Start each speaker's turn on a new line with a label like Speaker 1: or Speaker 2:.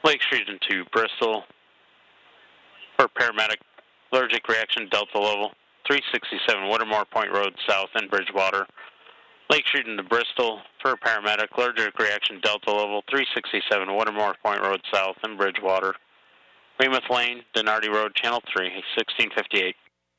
Speaker 1: Lake Street into Bristol for paramedic, allergic reaction Delta level, 367 Whittemore Point Road South in Bridgewater. Lake Street into Bristol for paramedic, allergic reaction Delta level, 367 Whittemore Point Road South in Bridgewater. Weymouth Lane, Denardy Road, Channel 3, 1658.